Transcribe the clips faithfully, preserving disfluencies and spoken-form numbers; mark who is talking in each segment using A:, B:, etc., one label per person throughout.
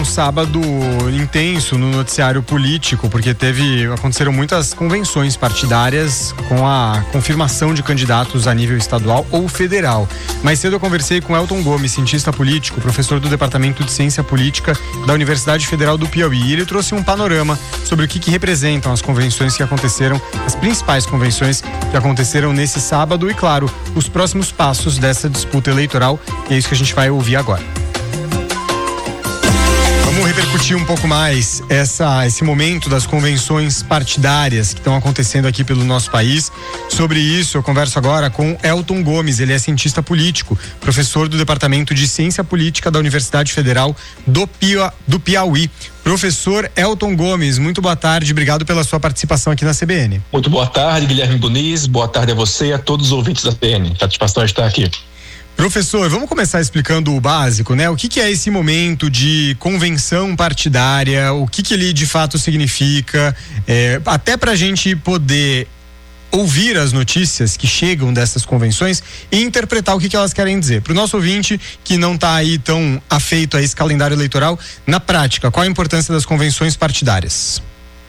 A: um sábado intenso no noticiário político, porque teve, aconteceram muitas convenções partidárias com a confirmação de candidatos a nível estadual ou federal. Mais cedo eu conversei com Elton Gomes, cientista político, professor do Departamento de Ciência Política da Universidade Federal do Piauí. E ele trouxe um panorama sobre o que, que representam as convenções que aconteceram, as principais convenções que aconteceram nesse sábado e, claro, os próximos passos dessa disputa eleitoral. E é isso que a gente vai ouvir agora. Vamos repercutir um pouco mais essa, esse momento das convenções partidárias que estão acontecendo aqui pelo nosso país. Sobre isso, eu converso agora com Elton Gomes. Ele é cientista político, professor do Departamento de Ciência Política da Universidade Federal do, Pia, do Piauí. Professor Elton Gomes, muito boa tarde, obrigado pela sua participação aqui na C B N.
B: Muito boa tarde, Guilherme Muniz, boa tarde a você e a todos os ouvintes da C B N. Satisfação estar aqui.
A: Professor, vamos começar explicando o básico, né? O que, que é esse momento de convenção partidária, o que, que ele de fato significa, é, até para a gente poder ouvir as notícias que chegam dessas convenções e interpretar o que, que elas querem dizer. Para o nosso ouvinte que não está aí tão afeito a esse calendário eleitoral, na prática, qual a importância das convenções partidárias?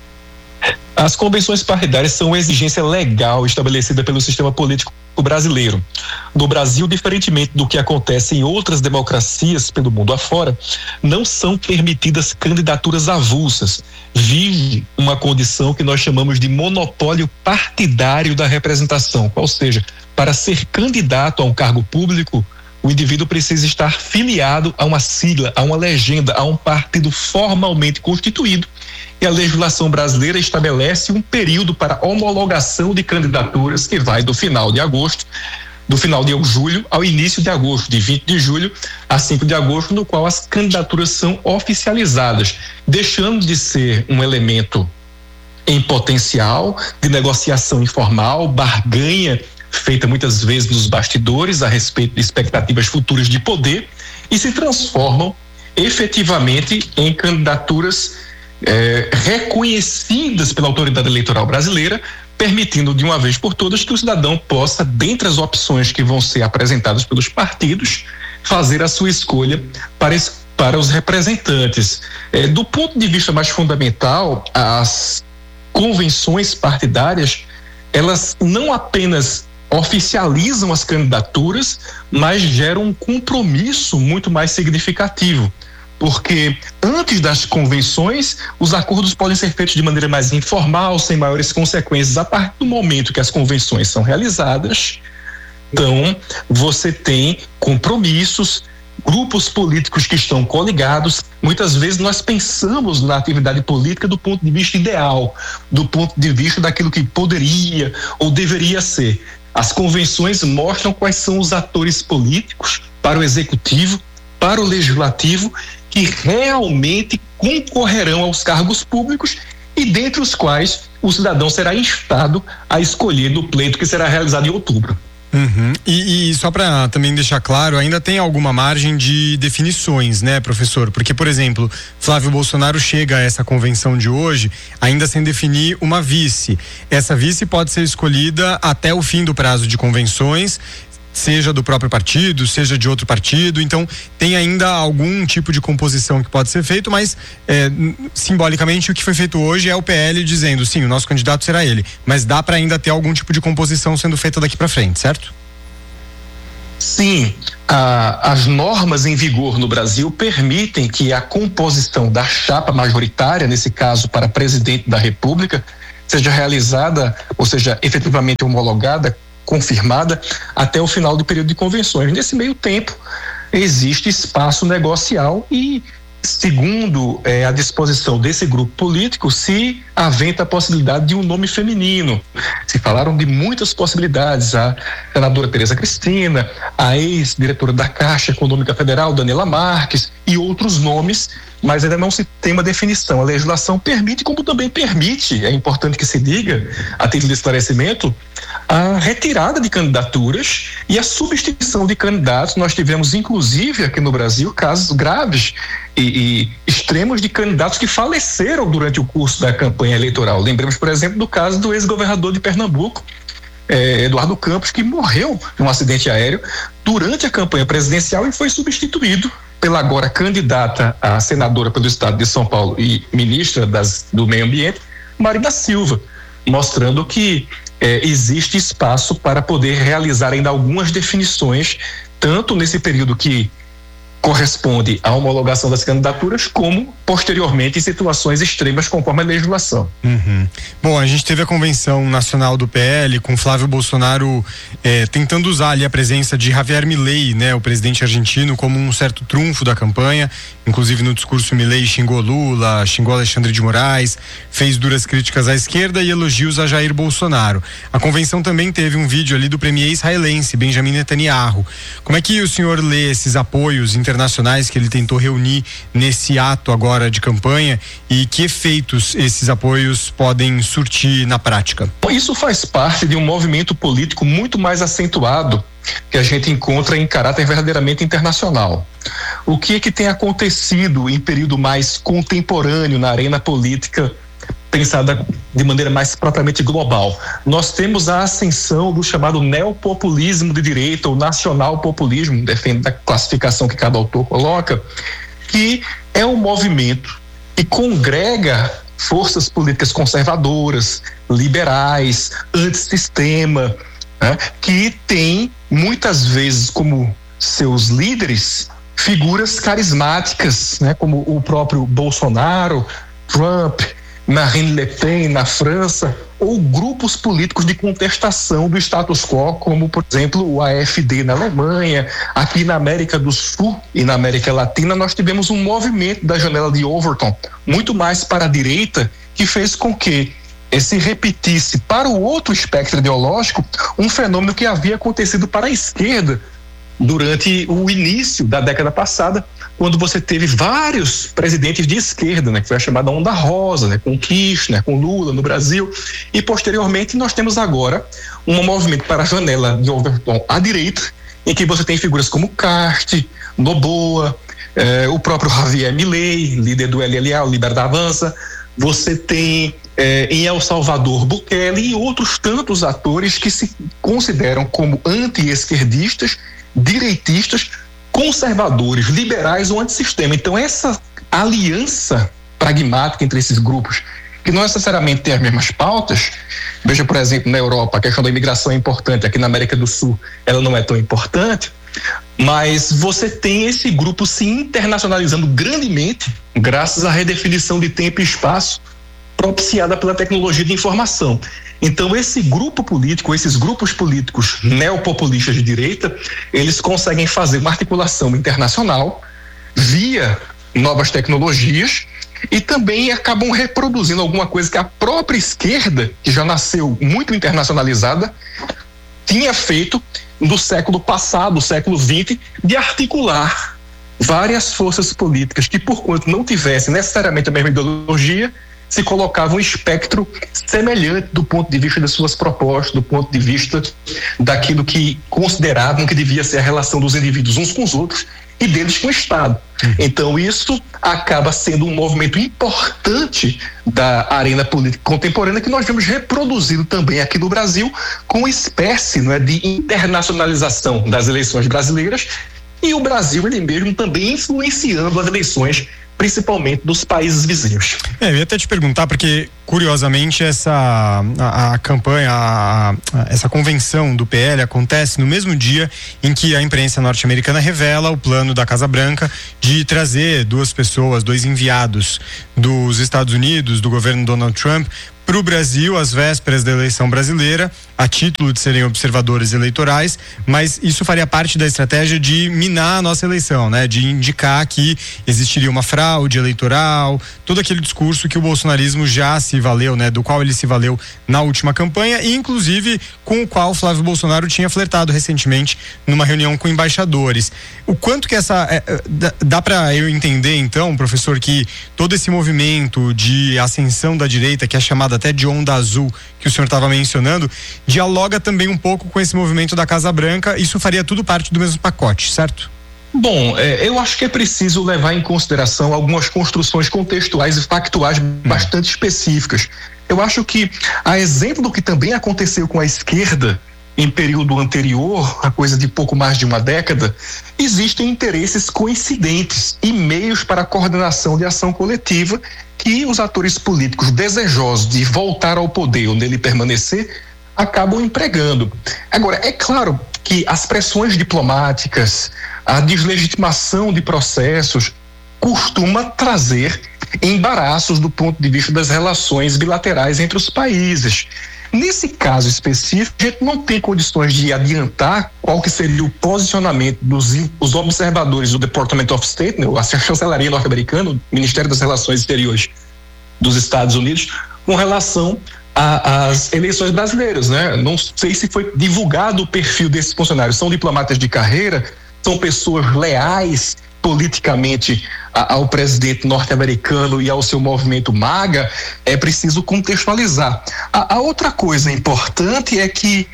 B: As convenções partidárias são uma exigência legal estabelecida pelo sistema político brasileiro. No Brasil, diferentemente do que acontece em outras democracias pelo mundo afora, não são permitidas candidaturas avulsas. Vive uma condição que nós chamamos de monopólio partidário da representação. Ou seja, para ser candidato a um cargo público, o indivíduo precisa estar filiado a uma sigla, a uma legenda, a um partido formalmente constituído. E a legislação brasileira estabelece um período para homologação de candidaturas que vai do final de agosto, do final de julho ao início de agosto, de vinte de julho a cinco de agosto, no qual as candidaturas são oficializadas, deixando de ser um elemento em potencial de negociação informal, barganha feita muitas vezes nos bastidores a respeito de expectativas futuras de poder, e se transformam efetivamente em candidaturas É, reconhecidas pela autoridade eleitoral brasileira, permitindo de uma vez por todas que o cidadão possa, dentre as opções que vão ser apresentadas pelos partidos, fazer a sua escolha para, para os representantes. É, do ponto de vista mais fundamental, as convenções partidárias, elas não apenas oficializam as candidaturas, mas geram um compromisso muito mais significativo. Porque antes das convenções, os acordos podem ser feitos de maneira mais informal, sem maiores consequências. A partir do momento que as convenções são realizadas, então você tem compromissos, grupos políticos que estão coligados. Muitas vezes nós pensamos na atividade política do ponto de vista ideal, do ponto de vista daquilo que poderia ou deveria ser. As convenções mostram quais são os atores políticos para o executivo, para o legislativo, que realmente concorrerão aos cargos públicos e dentre os quais o cidadão será instado a escolher no pleito que será realizado em outubro.
A: Uhum. E, e só para também deixar claro, ainda tem alguma margem de definições, né, professor? Porque, por exemplo, Flávio Bolsonaro chega a essa convenção de hoje ainda sem definir uma vice. Essa vice pode ser escolhida até o fim do prazo de convenções, seja do próprio partido, seja de outro partido. Então tem ainda algum tipo de composição que pode ser feito, mas é, simbolicamente o que foi feito hoje é o P L dizendo sim, o nosso candidato será ele, mas dá para ainda ter algum tipo de composição sendo feita daqui para frente, certo?
B: Sim, a, as normas em vigor no Brasil permitem que a composição da chapa majoritária, nesse caso para presidente da República, seja realizada, ou seja, efetivamente homologada, confirmada até o final do período de convenções. Nesse meio tempo existe espaço negocial e, segundo eh, a disposição desse grupo político, se aventa a possibilidade de um nome feminino. Se falaram de muitas possibilidades, a senadora Tereza Cristina, a ex-diretora da Caixa Econômica Federal, Daniela Marques, e outros nomes, mas ainda não se tem uma definição. A legislação permite, como também permite, é importante que se diga, a título de esclarecimento, a retirada de candidaturas e a substituição de candidatos. Nós tivemos, inclusive, aqui no Brasil, casos graves e, e extremos de candidatos que faleceram durante o curso da campanha eleitoral. Lembremos, por exemplo, do caso do ex-governador de Pernambuco, eh, Eduardo Campos, que morreu em um acidente aéreo durante a campanha presidencial e foi substituído pela agora candidata a senadora pelo estado de São Paulo e ministra das, do Meio Ambiente, Marina Silva, mostrando que é, existe espaço para poder realizar ainda algumas definições, tanto nesse período que corresponde à homologação das candidaturas, como posteriormente em situações extremas conforme a legislação.
A: Uhum. Bom, a gente teve a convenção nacional do P L com Flávio Bolsonaro eh, tentando usar ali a presença de Javier Milei, né, o presidente argentino, como um certo trunfo da campanha. Inclusive no discurso Milei xingou Lula, xingou Alexandre de Moraes, fez duras críticas à esquerda e elogios a Jair Bolsonaro. A convenção também teve um vídeo ali do premier israelense Benjamin Netanyahu. Como é que o senhor lê esses apoios internacionais que ele tentou reunir nesse ato agora de campanha e que efeitos esses apoios podem surtir na prática?
B: Isso faz parte de um movimento político muito mais acentuado que a gente encontra em caráter verdadeiramente internacional. O que é que tem acontecido em período mais contemporâneo na arena política, pensada de maneira mais propriamente global? Nós temos a ascensão do chamado neopopulismo de direita ou nacional-populismo, depende da classificação que cada autor coloca, que é um movimento que congrega forças políticas conservadoras, liberais, antissistema, né, que tem muitas vezes como seus líderes figuras carismáticas, né, como o próprio Bolsonaro, Trump, Marine Le Pen na França, ou grupos políticos de contestação do status quo, como, por exemplo, o A F D na Alemanha. Aqui na América do Sul e na América Latina, nós tivemos um movimento da janela de Overton, muito mais para a direita, que fez com que se repetisse para o outro espectro ideológico um fenômeno que havia acontecido para a esquerda durante o início da década passada, quando você teve vários presidentes de esquerda, né, que foi a chamada onda rosa, né, com Kirchner, com Lula no Brasil, e posteriormente nós temos agora um movimento para a janela de Overton à direita, em que você tem figuras como Carte, Noboa, eh, o próprio Javier Milei, líder do L L A, o Liberdade Avança. Você tem eh, em El Salvador Bukele e outros tantos atores que se consideram como anti-esquerdistas, direitistas, conservadores, liberais ou antissistema. Então essa aliança pragmática entre esses grupos, que não necessariamente têm as mesmas pautas, veja, por exemplo, na Europa a questão da imigração é importante, aqui na América do Sul ela não é tão importante, mas você tem esse grupo se internacionalizando grandemente graças à redefinição de tempo e espaço propiciada pela tecnologia de informação. Então esse grupo político, esses grupos políticos neopopulistas de direita, eles conseguem fazer uma articulação internacional via novas tecnologias e também acabam reproduzindo alguma coisa que a própria esquerda, que já nasceu muito internacionalizada, tinha feito no século passado, século vinte, de articular várias forças políticas que, por quanto não tivessem necessariamente a mesma ideologia, se colocava um espectro semelhante do ponto de vista das suas propostas, do ponto de vista daquilo que consideravam que devia ser a relação dos indivíduos uns com os outros e deles com o Estado. Então isso acaba sendo um movimento importante da arena política contemporânea que nós vemos reproduzido também aqui no Brasil com uma espécie, não é, de internacionalização das eleições brasileiras, e o Brasil ele mesmo também influenciando as eleições principalmente dos países vizinhos.
A: É, eu ia até te perguntar, porque curiosamente essa a, a campanha, a, a, essa convenção do P L acontece no mesmo dia em que a imprensa norte-americana revela o plano da Casa Branca de trazer duas pessoas, dois enviados dos Estados Unidos, do governo Donald Trump, para o Brasil às vésperas da eleição brasileira, a título de serem observadores eleitorais, mas isso faria parte da estratégia de minar a nossa eleição, né? De indicar que existiria uma fraude eleitoral, todo aquele discurso que o bolsonarismo já se valeu, né? Do qual ele se valeu na última campanha e inclusive com o qual Flávio Bolsonaro tinha flertado recentemente numa reunião com embaixadores. O quanto que essa... É, dá dá para eu entender então, professor, que todo esse movimento de ascensão da direita, que é chamado até de onda azul, que o senhor estava mencionando, dialoga também um pouco com esse movimento da Casa Branca. Isso faria tudo parte do mesmo pacote, certo?
B: Bom, é, eu acho que é preciso levar em consideração algumas construções contextuais e factuais hum. bastante específicas. Eu acho que, a exemplo do que também aconteceu com a esquerda em período anterior, a coisa de pouco mais de uma década, existem interesses coincidentes e meios para a coordenação de ação coletiva que os atores políticos desejosos de voltar ao poder ou nele permanecer acabam empregando. Agora, é claro que as pressões diplomáticas, a deslegitimação de processos costuma trazer embaraços do ponto de vista das relações bilaterais entre os países. Nesse caso específico, a gente não tem condições de adiantar qual que seria o posicionamento dos os observadores do Department of State, né, a chancelaria norte-americana, o Ministério das Relações Exteriores dos Estados Unidos, com relação às eleições brasileiras, né? Não sei se foi divulgado o perfil desses funcionários. São diplomatas de carreira? São pessoas leais politicamente ao presidente norte-americano e ao seu movimento MAGA? É preciso contextualizar. A, a outra coisa importante é que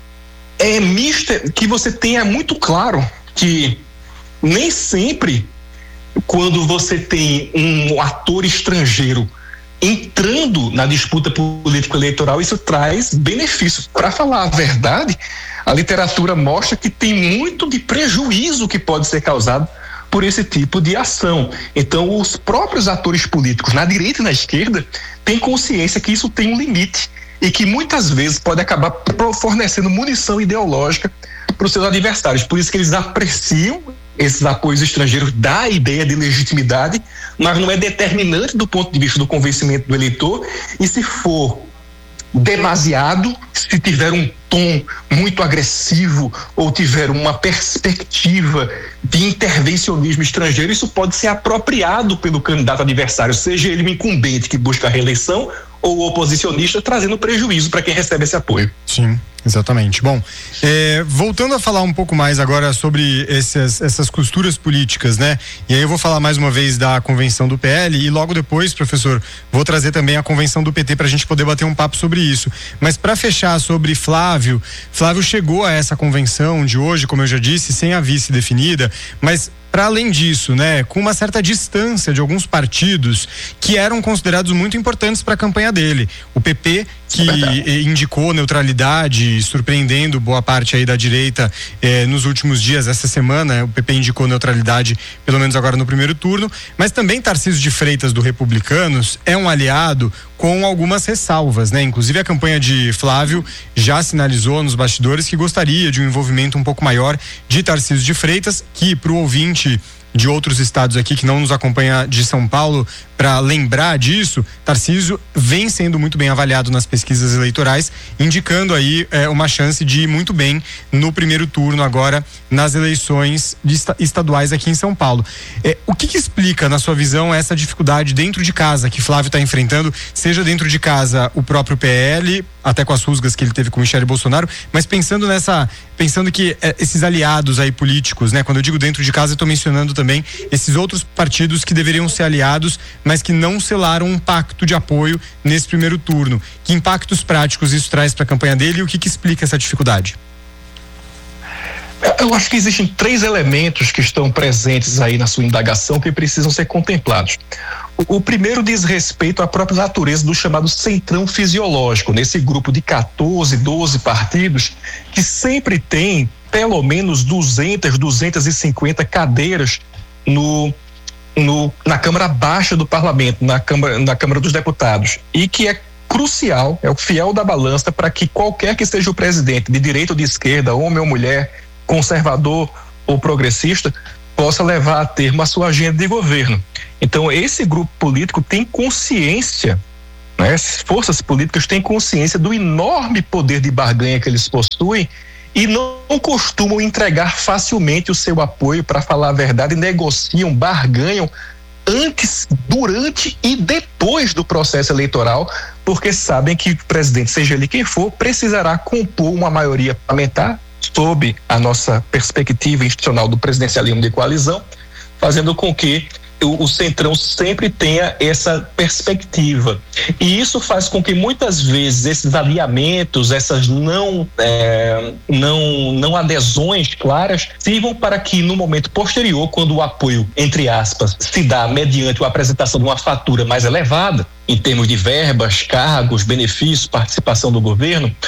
B: é mista, que você tenha muito claro que nem sempre quando você tem um ator estrangeiro entrando na disputa político-eleitoral, isso traz benefícios. Para falar a verdade, a literatura mostra que tem muito de prejuízo que pode ser causado por esse tipo de ação. Então, os próprios atores políticos, na direita e na esquerda, têm consciência que isso tem um limite e que muitas vezes pode acabar fornecendo munição ideológica para os seus adversários. Por isso que eles apreciam esses apoios estrangeiros, dá a ideia de legitimidade, mas não é determinante do ponto de vista do convencimento do eleitor. E se for demasiado, se tiver um tom muito agressivo ou tiver uma perspectiva de intervencionismo estrangeiro, isso pode ser apropriado pelo candidato adversário, seja ele um incumbente que busca a reeleição ou oposicionista, trazendo prejuízo para quem recebe esse apoio.
A: Sim, exatamente. Bom, é, voltando a falar um pouco mais agora sobre essas, essas costuras políticas, né? E aí eu vou falar mais uma vez da convenção do P L e logo depois, professor, vou trazer também a convenção do P T para a gente poder bater um papo sobre isso. Mas para fechar sobre Flávio, Flávio chegou a essa convenção de hoje, como eu já disse, sem a vice definida, mas para além disso, né, com uma certa distância de alguns partidos que eram considerados muito importantes para a campanha dele. O P P, que é indicou neutralidade, surpreendendo boa parte aí da direita eh, nos últimos dias, essa semana, o P P indicou neutralidade, pelo menos agora no primeiro turno, mas também Tarcísio de Freitas, do Republicanos, é um aliado com algumas ressalvas, né? Inclusive a campanha de Flávio já sinalizou nos bastidores que gostaria de um envolvimento um pouco maior de Tarcísio de Freitas, que pro ouvinte de outros estados aqui que não nos acompanha de São Paulo, para lembrar disso, Tarcísio vem sendo muito bem avaliado nas pesquisas eleitorais, indicando aí é, uma chance de ir muito bem no primeiro turno agora nas eleições de estaduais aqui em São Paulo. É, o que, que explica, na sua visão, essa dificuldade dentro de casa que Flávio está enfrentando, seja dentro de casa o próprio P L, até com as rusgas que ele teve com Michele Bolsonaro, mas pensando nessa, pensando que é, esses aliados aí políticos, né? Quando eu digo dentro de casa, eu estou mencionando também esses outros partidos que deveriam ser aliados, mas que não selaram um pacto de apoio nesse primeiro turno. Que impactos práticos isso traz para a campanha dele e o que, que explica essa dificuldade?
B: Eu acho que existem três elementos que estão presentes aí na sua indagação que precisam ser contemplados. O, o primeiro diz respeito à própria natureza do chamado centrão fisiológico, nesse grupo de quatorze, doze partidos que sempre tem pelo menos duzentas, duzentas e cinquenta cadeiras no No, na Câmara Baixa do Parlamento, na Câmara, na Câmara dos Deputados, e que é crucial, é o fiel da balança para que qualquer que seja o presidente, de direita ou de esquerda, homem ou mulher, conservador ou progressista, possa levar a termo a sua agenda de governo. Então, esse grupo político tem consciência, né, as forças políticas têm consciência do enorme poder de barganha que eles possuem e não costumam entregar facilmente o seu apoio, para falar a verdade, negociam, barganham antes, durante e depois do processo eleitoral, porque sabem que o presidente, seja ele quem for, precisará compor uma maioria parlamentar sob a nossa perspectiva institucional do presidencialismo de coalizão, fazendo com que o, o Centrão sempre tenha essa perspectiva. E isso faz com que muitas vezes esses alinhamentos, essas não, é, não, não adesões claras, sirvam para que no momento posterior, quando o apoio, entre aspas, se dá mediante a apresentação de uma fatura mais elevada, em termos de verbas, cargos, benefícios, participação do governo,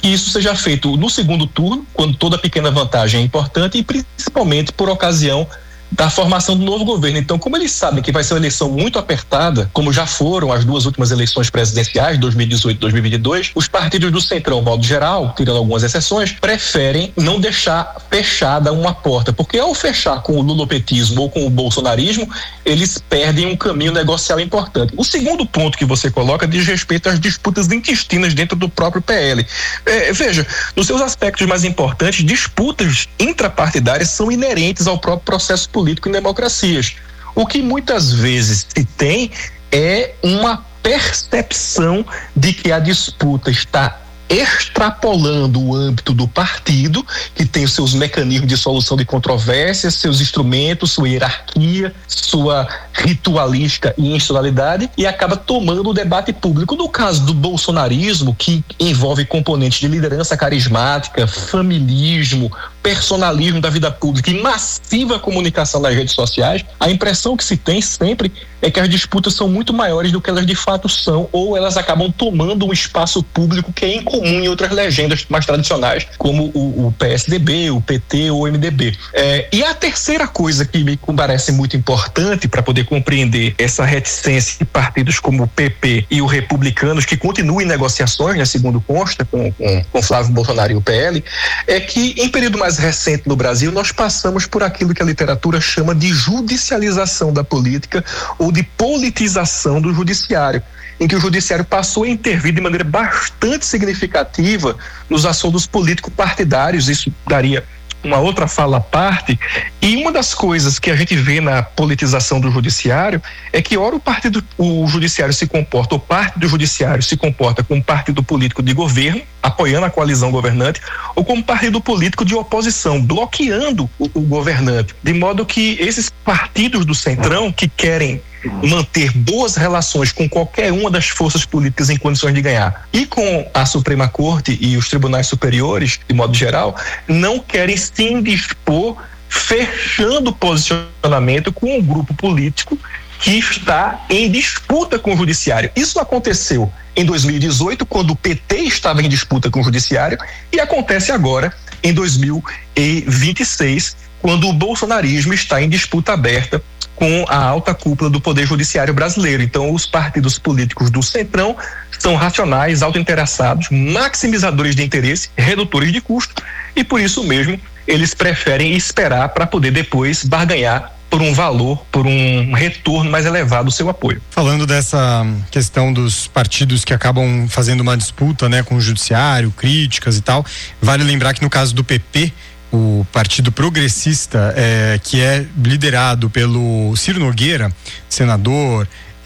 B: que isso seja feito no segundo turno, quando toda pequena vantagem é importante, e principalmente por ocasião da formação do novo governo. Então, como eles sabem que vai ser uma eleição muito apertada, como já foram as duas últimas eleições presidenciais, dois mil e dezoito e dois mil e vinte e dois, os partidos do Centrão, modo geral, tirando algumas exceções, preferem não deixar fechada uma porta, porque ao fechar com o lulopetismo ou com o bolsonarismo, eles perdem um caminho negocial importante. O segundo ponto que você coloca diz respeito às disputas intestinas dentro do próprio P L. É, veja, nos seus aspectos mais importantes, disputas intrapartidárias são inerentes ao próprio processo político político em democracias. O que muitas vezes se tem é uma percepção de que a disputa está extrapolando o âmbito do partido, que tem os seus mecanismos de solução de controvérsias, seus instrumentos, sua hierarquia, sua ritualística e institucionalidade, e acaba tomando o debate público. No caso do bolsonarismo, que envolve componentes de liderança carismática, familismo, personalismo da vida pública e massiva comunicação nas redes sociais, a impressão que se tem sempre é que as disputas são muito maiores do que elas de fato são, ou elas acabam tomando um espaço público que é incomum em outras legendas mais tradicionais, como o, o P S D B, o P T ou o M D B. É, e a terceira coisa que me parece muito importante para poder compreender essa reticência de partidos como o P P e o Republicanos, que continuam em negociações, né, segundo consta, com, com, com Flávio Bolsonaro e o P L, é que em período mais recente no Brasil nós passamos por aquilo que a literatura chama de judicialização da política ou de politização do judiciário, em que o judiciário passou a intervir de maneira bastante significativa nos assuntos político-partidários. Isso daria uma outra fala à parte, e uma das coisas que a gente vê na politização do judiciário é que ora o partido, o judiciário se comporta, ou parte do judiciário se comporta como partido político de governo, apoiando a coalizão governante, ou como partido político de oposição, bloqueando o, o governante, de modo que esses partidos do Centrão que querem manter boas relações com qualquer uma das forças políticas em condições de ganhar e com a Suprema Corte e os tribunais superiores, de modo geral, não querem se indispor fechando posicionamento com um grupo político que está em disputa com o judiciário. Isso aconteceu em dois mil e dezoito, quando o P T estava em disputa com o judiciário, e acontece agora em dois mil e vinte e seis, quando o bolsonarismo está em disputa aberta com a alta cúpula do Poder Judiciário brasileiro. Então, os partidos políticos do Centrão são racionais, autointeressados, maximizadores de interesse, redutores de custo, e por isso mesmo eles preferem esperar para poder depois barganhar por um valor, por um retorno mais elevado do seu apoio.
A: Falando dessa questão dos partidos que acabam fazendo uma disputa, né, com o judiciário, críticas e tal, vale lembrar que no caso do P P, o Partido Progressista, é, que é liderado pelo Ciro Nogueira, senador,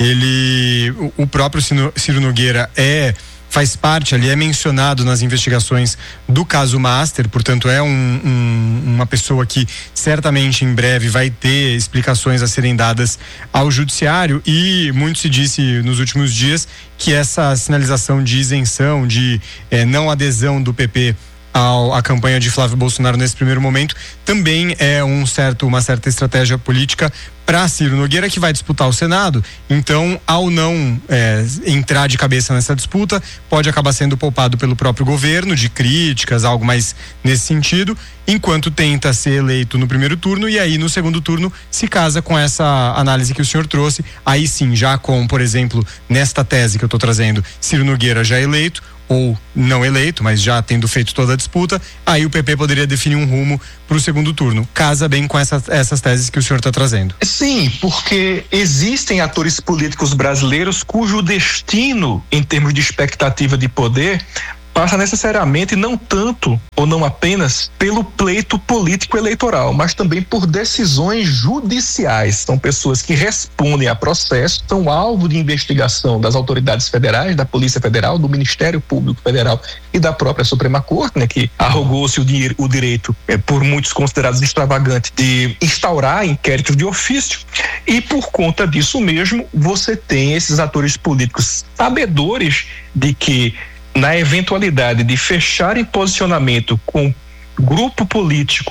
A: ele, o, o próprio Ciro Nogueira é, faz parte ali, é mencionado nas investigações do caso Master, portanto é um, um, uma pessoa que certamente em breve vai ter explicações a serem dadas ao judiciário, e muito se disse nos últimos dias que essa sinalização de isenção, de é, não adesão do P P a campanha de Flávio Bolsonaro nesse primeiro momento também é um certo, uma certa estratégia política para Ciro Nogueira, que vai disputar o Senado. Então, ao não é, entrar de cabeça nessa disputa, pode acabar sendo poupado pelo próprio governo de críticas, algo mais nesse sentido, enquanto tenta ser eleito no primeiro turno, e aí no segundo turno se casa com essa análise que o senhor trouxe. Aí sim, já com, por exemplo, nesta tese que eu estou trazendo, Ciro Nogueira já eleito, ou não eleito, mas já tendo feito toda a disputa, aí o P P poderia definir um rumo para o segundo turno. Casa bem com essa, essas teses que o senhor está trazendo.
B: Sim, porque existem atores políticos brasileiros cujo destino, em termos de expectativa de poder, passa necessariamente não tanto ou não apenas pelo pleito político eleitoral, mas também por decisões judiciais. São pessoas que respondem a processo, são alvo de investigação das autoridades federais, da Polícia Federal, do Ministério Público Federal e da própria Suprema Corte, né, que arrogou-se o, di- o direito, é, por muitos considerados extravagante, de instaurar inquéritos de ofício, e por conta disso mesmo você tem esses atores políticos sabedores de que, na eventualidade de fecharem posicionamento com grupo político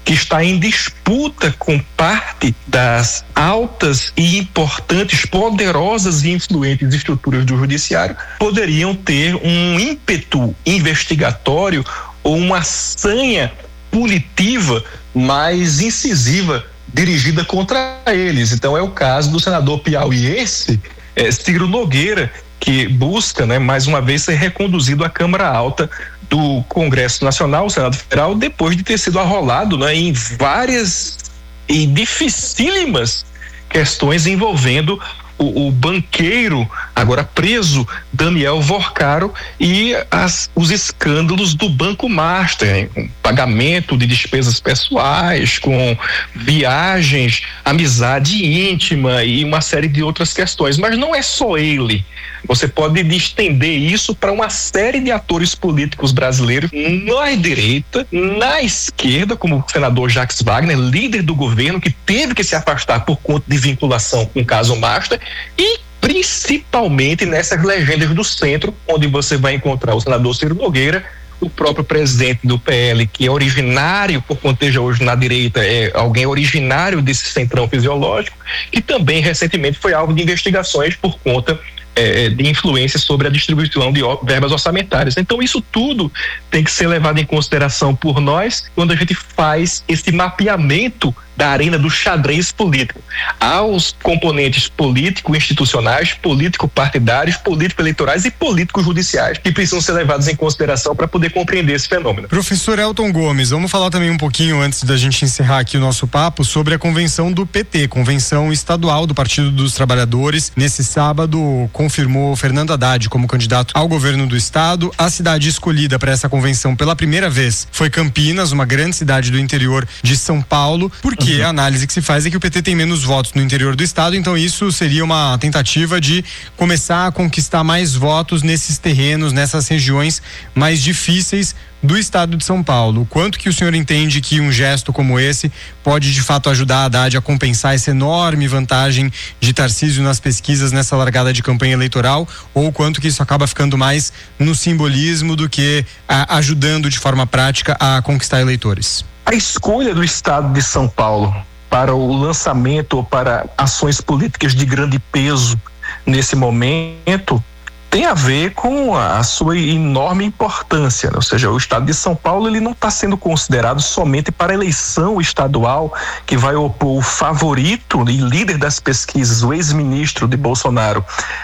B: que está em disputa com parte das altas e importantes, poderosas e influentes estruturas do judiciário, poderiam ter um ímpeto investigatório ou uma sanha punitiva mais incisiva dirigida contra eles. Então é o caso do senador piauiense é, Ciro Nogueira, que busca, né, mais uma vez ser reconduzido à Câmara Alta do Congresso Nacional, o Senado Federal, depois de ter sido arrolado, né, em várias e dificílimas questões envolvendo o, o banqueiro, agora preso, Daniel Vorcaro, e as, os escândalos do Banco Master, com pagamento de despesas pessoais, com viagens, amizade íntima e uma série de outras questões. Mas não é só ele. Você pode estender isso para uma série de atores políticos brasileiros na direita, na esquerda, como o senador Jacques Wagner, líder do governo, que teve que se afastar por conta de vinculação com o caso Master, e principalmente nessas legendas do centro, onde você vai encontrar o senador Ciro Nogueira, o próprio presidente do P L, que é originário, por conteja hoje na direita, é alguém originário desse centrão fisiológico, que também recentemente foi alvo de investigações por conta É, de influência sobre a distribuição de verbas orçamentárias. Então isso tudo tem que ser levado em consideração por nós quando a gente faz esse mapeamento da arena do xadrez político. Há os componentes político-institucionais, político-partidários, político-eleitorais e político-judiciais que precisam ser levados em consideração para poder compreender esse fenômeno.
A: Professor Elton Gomes, vamos falar também um pouquinho, antes da gente encerrar aqui o nosso papo, sobre a convenção do P T, convenção estadual do Partido dos Trabalhadores. Nesse sábado confirmou Fernando Haddad como candidato ao governo do estado. A cidade escolhida para essa convenção pela primeira vez foi Campinas, uma grande cidade do interior de São Paulo, porque Porque a análise que se faz é que o P T tem menos votos no interior do estado, então isso seria uma tentativa de começar a conquistar mais votos nesses terrenos, nessas regiões mais difíceis do estado de São Paulo. O quanto que o senhor entende que um gesto como esse pode de fato ajudar a Haddad a compensar essa enorme vantagem de Tarcísio nas pesquisas nessa largada de campanha eleitoral, ou o quanto que isso acaba ficando mais no simbolismo do que a, ajudando de forma prática a conquistar eleitores?
B: A escolha do estado de São Paulo para o lançamento ou para ações políticas de grande peso nesse momento tem a ver com a sua enorme importância, né? Ou seja, o estado de São Paulo ele não está sendo considerado somente para a eleição estadual que vai opor o favorito e líder das pesquisas, o ex-ministro de Bolsonaro,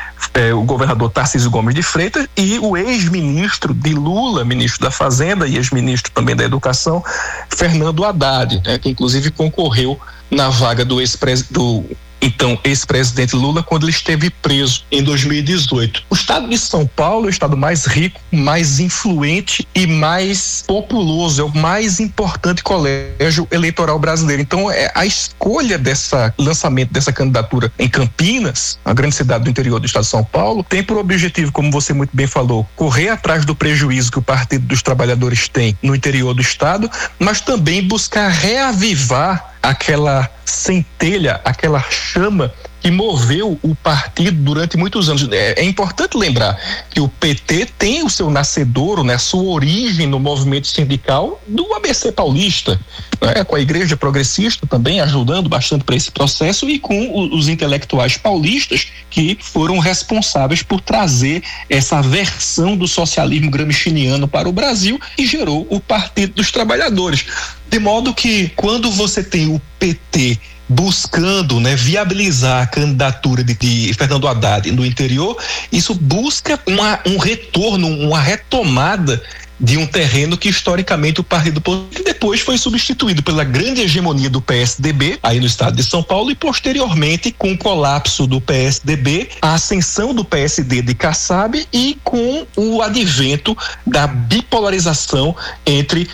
B: É, o governador Tarcísio Gomes de Freitas, e o ex-ministro de Lula, ministro da Fazenda e ex-ministro também da Educação, Fernando Haddad, né, que inclusive concorreu na vaga do ex-presidente do então ex-presidente Lula quando ele esteve preso em dois mil e dezoito. O estado de São Paulo é o estado mais rico, mais influente e mais populoso, é o mais importante colégio eleitoral brasileiro. Então é a escolha dessa lançamento dessa candidatura em Campinas, a grande cidade do interior do estado de São Paulo, tem por objetivo, como você muito bem falou, correr atrás do prejuízo que o Partido dos Trabalhadores tem no interior do estado, mas também buscar reavivar aquela centelha, aquela chama que moveu o partido durante muitos anos. É, é importante lembrar que o P T tem o seu nascedouro, né, sua origem no movimento sindical do A B C paulista, né, com a Igreja Progressista também ajudando bastante para esse processo e com o, os intelectuais paulistas que foram responsáveis por trazer essa versão do socialismo gramsciano para o Brasil e gerou o Partido dos Trabalhadores. De modo que quando você tem o P T buscando, né, viabilizar a candidatura de, de Fernando Haddad no interior, isso busca uma, um retorno, uma retomada de um terreno que historicamente o Partido Político depois foi substituído pela grande hegemonia do P S D B aí no estado de São Paulo e posteriormente com o colapso do P S D B, a ascensão do P S D de Kassab e com o advento da bipolarização entre